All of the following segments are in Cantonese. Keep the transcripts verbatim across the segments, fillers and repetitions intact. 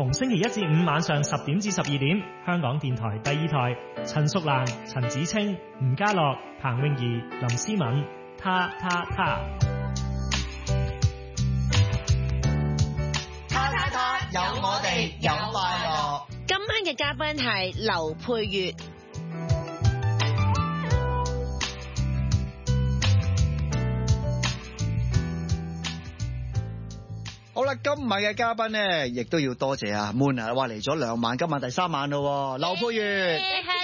逢星期一至五晚上十點至十二點，香港電台第二台，陳淑蘭、陳子清、吳家樂、彭詠儀、林思敏，他他他。 他他他，有我哋，有快樂。 今晚嘅嘉賓係劉佩玥。 好啦，今晚嘅嘉賓咧，亦都要多謝啊 Moon 啊，話嚟咗兩晚，今晚第三晚咯，劉佩玥。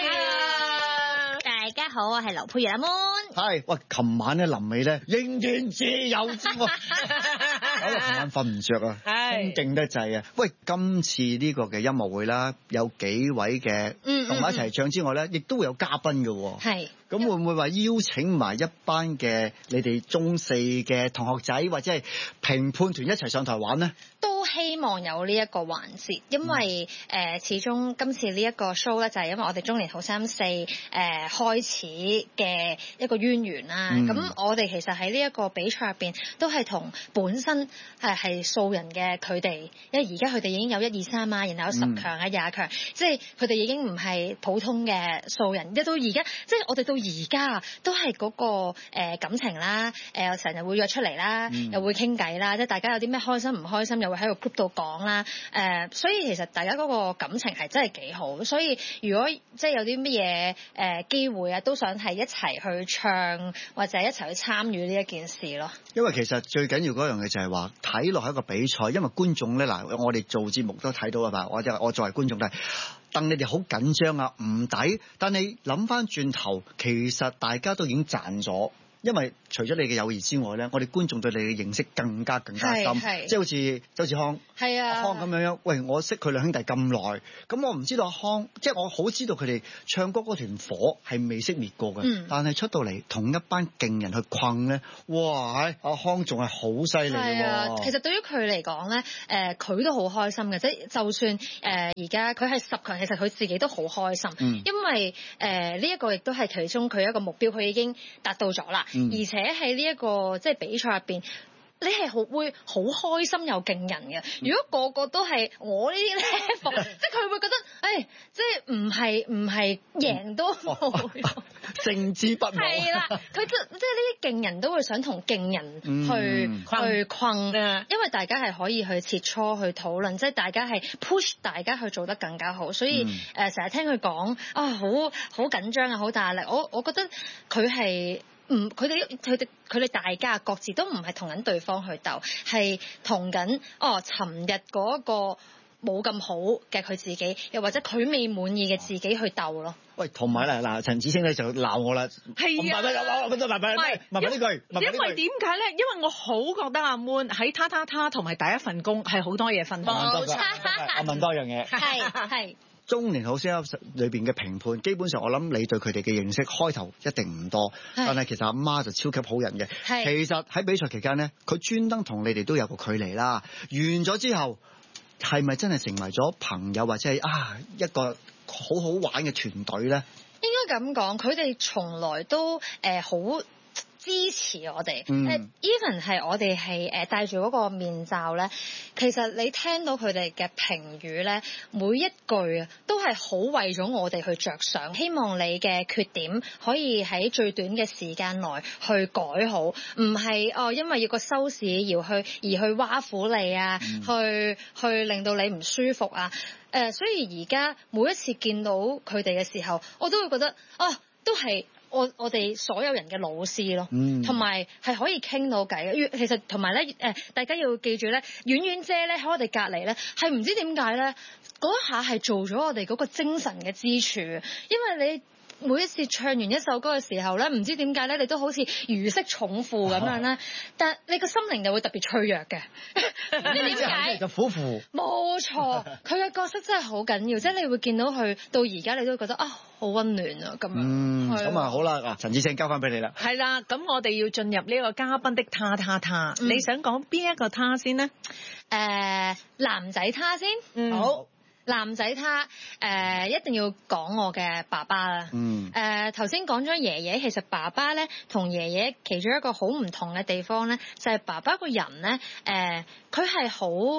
Hello，大家好，我係劉佩玥阿 Moon。 係，喂，琴晚咧臨尾咧，仍然自由之喎，搞到琴晚瞓唔着啊，係勁得滯啊！喂，今次呢個嘅音樂會啦，有幾位嘅同我一齊唱之外咧，亦都會有嘉賓嘅喎。係。咁會唔會話邀請埋一班嘅你哋中四嘅同學仔或者係評判團一齊上台玩呢？ 都希望有呢一個環節，因為誒、嗯呃、始終今次呢一個 show 咧，就係因為我哋中年好三四誒、呃、開始嘅一個淵源啦。咁、嗯、我哋其實喺呢一個比賽入邊，都係同本身係係素人嘅佢哋，因為而家佢哋已經有一二三啊，然後有十強啊、廿強，即係佢哋已經唔係普通嘅素人。一到而家，即係我哋到而家都係嗰、那個、呃、感情啦，誒成日會約出嚟啦，嗯、又會傾偈啦，即係大家有啲咩開心唔開心，又會喺個 group 度講啦，誒、呃，所以其實大家嗰個感情係真係幾好，所以如果即係有啲乜嘢誒機會啊，都想係一齊去唱或者一齊去參與呢一件事咯。 因為其實最緊要嗰樣嘢就係話睇落係一個比賽，因為觀眾咧嗱，我哋做節目都睇到啊嘛，我就我作為觀眾都係戥你哋好緊張啊，唔抵，但你諗翻轉頭，其實大家都已經賺咗。因為除咗你嘅友誼之外咧，我哋觀眾對你嘅認識更加更加深，即係好似周志康、係啊、阿康咁樣樣。喂，我識佢兩兄弟咁耐，咁我唔知道阿康，即係我好知道佢哋唱歌嗰團火係未熄滅過嘅、嗯。但係出到嚟同一班勁人去困咧，哇！阿康仲係好犀利嘅。係啊， 其實對於佢嚟講咧，誒、呃、佢都好開心嘅，即係就算誒而家佢係十強，其實佢自己都好開心，嗯、因為誒呢一個亦都係其中佢一個目標，佢已經達到咗啦。而且喺呢一個即係比賽入邊，你係好會好開心又勁人嘅。如果個個都係我呢啲 level， 即係佢會覺得，誒、哎，即係唔係唔係贏都冇用， 勝之不武。係啦， 佢即即係呢啲勁人都會想同勁人去、嗯、去困，因為大家係可以去切磋去討論，即係大家係 push 大家去做得更加好。所以誒，成日、嗯呃、聽佢講啊，好好緊張啊，好大壓力。我我覺得佢係。唔，佢哋佢哋佢哋大家各自都唔係同緊對方去鬥，係同緊哦，尋日嗰個冇咁好嘅佢自己，又或者佢未滿意嘅自己去鬥咯。 喂，同埋啦，嗱，陳子清咧就鬧我啦，係啊，我覺得麻煩，唔係麻煩呢句， 因為點解咧？因為我好覺得阿 Moon 喺他他他同埋第一份工係好多嘢分享。 冇錯，我問多樣嘢， 係係。 中年好聲音裏邊嘅評判，基本上我諗你對佢哋嘅認識開頭一定唔多，但係其實阿媽就超級好人嘅。其實喺比賽期間咧，佢專登同你哋都有個距離啦。完咗之後，係咪真係成為咗朋友，或者係啊一個好好玩嘅團隊咧？ 應該咁講，佢哋從來都誒好。呃支持我哋，誒、嗯、even 係我哋係誒戴住嗰個面罩咧，其實你聽到佢哋嘅評語咧，每一句啊都係好為咗我哋去着想，希望你嘅缺點可以喺最短嘅時間內去改好，唔係哦因為要個收視要去而去挖苦你啊，嗯、去去令到你唔舒服啊，誒、呃，所以而家每一次見到佢哋嘅時候，我都會覺得啊，都係。我我哋所有人嘅老師咯，同埋係可以傾到偈嘅。其實同埋咧，誒，大家要記住咧，婉婉姐咧喺我哋隔離咧，係唔知點解咧，嗰一下係做咗我哋嗰個精神嘅支柱，因為你。每一次唱完一首歌嘅時候咧，唔知點解咧，你都好似如釋重負咁樣咧、啊，但你個心靈就會特別脆弱嘅。你點解？ 就苦苦。 冇錯，佢嘅角色真係好緊要，即係你會見到佢到而家，你都會覺得啊，好溫暖啊咁樣。嗯， 咁啊好啦，嗱，陳子清交翻俾你啦。 係啦，咁我哋要進入呢個嘉賓的他他他，嗯、你想講邊一個他先呢？誒、 呃，男仔他先。嗯，好。男仔他誒、呃、一定要講我嘅爸爸啦。嗯。誒頭先講咗爺爺，其實爸爸咧同爺爺其中一個好唔同嘅地方咧，就係、是、爸爸個人咧誒，佢係好敦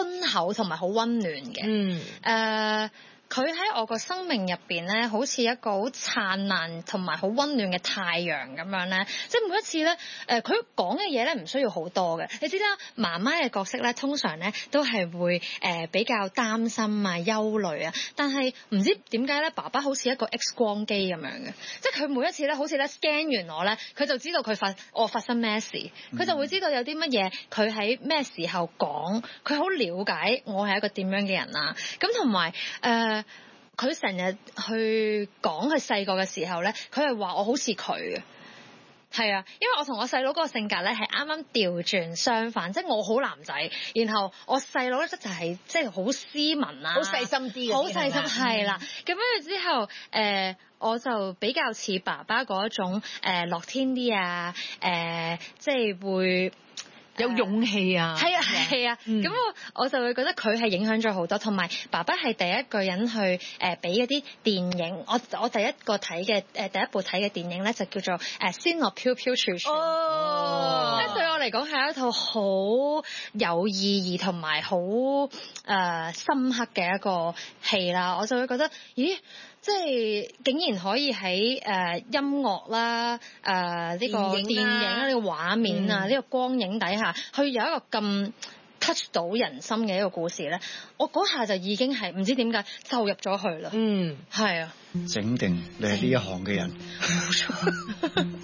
敦厚同埋好溫暖嘅。 嗯。 誒。佢喺我個生命入邊咧，好似一個好燦爛同埋好溫暖嘅太陽咁樣咧。即係每一次咧，誒佢講嘅嘢咧唔需要好多嘅。你知啦，媽媽嘅角色咧，通常咧都係會誒、呃、比較擔心啊、憂慮啊。但係唔知點解咧，爸爸好似一個 X 光機咁樣嘅，即係佢每一次咧，好似咧 scan 完我咧，佢就知道佢發我發生咩事，佢就會知道有啲乜嘢，佢喺咩時候講，佢好了解我係一個點樣嘅人啊。咁同埋誒。呃佢成日去講佢細個嘅時候咧，佢係話我好似佢嘅，係啊，因為我同我細佬嗰個性格咧係啱啱調轉相反，即係我好男仔，然後我細佬咧就係即係好斯文啊， 好細心啲嘅， 好細心係啦。咁跟住之後，誒、呃、我就比較似爸爸嗰一種誒樂、呃、天啲啊，誒、呃、即係會。 有勇氣啊！ 係啊係啊，咁、啊嗯、我我就會覺得佢係影響咗好多，同埋爸爸係第一個人去誒俾嗰啲電影，我我第一個睇嘅誒第一部睇嘅電影咧就叫做誒《仙樂飄飄處處》，哦，即係對我嚟講係一套好有意義同埋好誒深刻嘅一個戲啦，我就會覺得咦。即係竟然可以喺誒、呃、音樂啦、誒、呃、呢、這個電影啦、呢、這個畫面啊、呢、嗯、個光影底下，去有一個咁 touch 到人心嘅一個故事咧，我嗰下就已經係唔知點解就入咗去啦。嗯，係啊， 整定你係呢一行嘅人。冇錯。